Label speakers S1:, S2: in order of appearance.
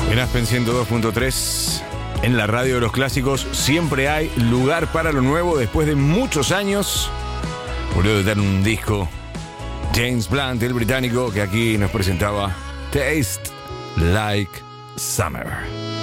S1: En Aspen 102.3, en la radio de los clásicos, siempre hay lugar para lo nuevo. Después de muchos años, volvió a editar un disco James Blunt, el británico, que aquí nos presentaba Taste Like Summer.